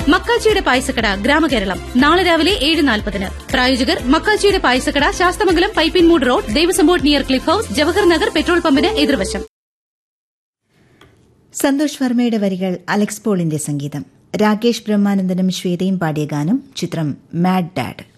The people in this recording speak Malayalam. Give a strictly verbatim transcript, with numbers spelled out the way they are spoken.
മക്കാച്ചിയുടെ പായസക്കട ഗ്രാമകേരളം നാളെ രാവിലെ ഏഴ് നാൽപ്പതിന്. പ്രായോജകർ മക്കാച്ചിയുടെ പായസക്കട, Sasthamangalam Pipinmoodu road, Devaswom board near cliff house, Jawahar Nagar petrol പമ്പിന് എതിർവശം. സന്തോഷ് വർമ്മയുടെ വരികൾ, അലക്സ് പോളിന്റെ സംഗീതം. രാകേഷ് ബ്രഹ്മാനന്ദനും ശ്വേതയും പാടിയ ഗാനം. ചിത്രം മാഡ് ഡാഡ്.